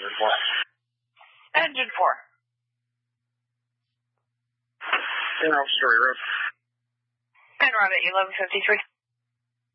Engine 4. Engine 4. Off Story Road. And Route 1153.